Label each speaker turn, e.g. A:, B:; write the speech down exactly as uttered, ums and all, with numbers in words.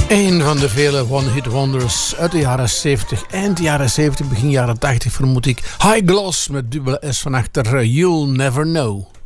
A: Een van de vele one-hit wonders uit de jaren zeventig, eind jaren zeventig, begin jaren tachtig vermoed ik. High Gloss met dubbele S van achter, You'll Never Know.